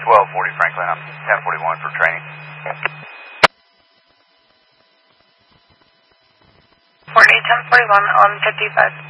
1240 Franklin, I'm 1041 for training. 1041 on 55.